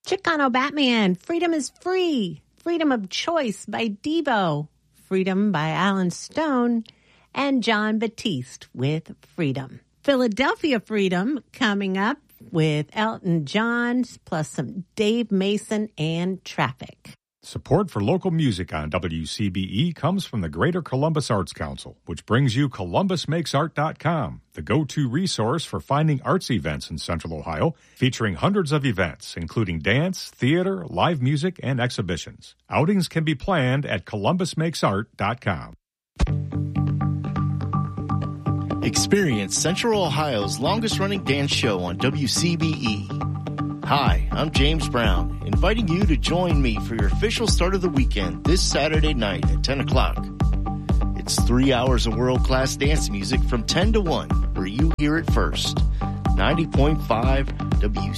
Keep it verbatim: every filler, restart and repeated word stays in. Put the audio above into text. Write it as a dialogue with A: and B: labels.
A: Chicano Batman, Freedom is Free, Freedom of Choice by Devo, Freedom by Alan Stone, and John Batiste with Freedom. Philadelphia Freedom coming up with Elton John, plus some Dave Mason and Traffic.
B: Support for local music on W C B E comes from the Greater Columbus Arts Council, which brings you Columbus Makes Art dot com, the go-to resource for finding arts events in Central Ohio, featuring hundreds of events, including dance, theater, live music, and exhibitions. Outings can be planned at Columbus Makes Art dot com.
C: Experience Central Ohio's longest-running dance show on W C B E. Hi, I'm James Brown, inviting you to join me for your official start of the weekend this Saturday night at ten o'clock. It's three hours of world-class dance music from ten to one, where you hear it first. ninety point five W